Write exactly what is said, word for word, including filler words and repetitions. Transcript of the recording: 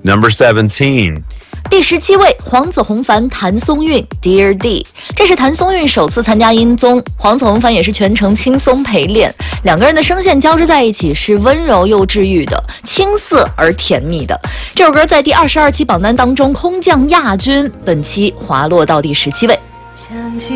Number seventeen. 第十七位，黄子弘凡、谭松韵 Dear D， 这是谭松韵首次参加音综，黄子弘凡也是全程轻松陪练，两个人的声线交织在一起，是温柔又治愈的，青涩而甜蜜的。这首歌在第二十二期榜单当中空降亚军，本期滑落到第十七位。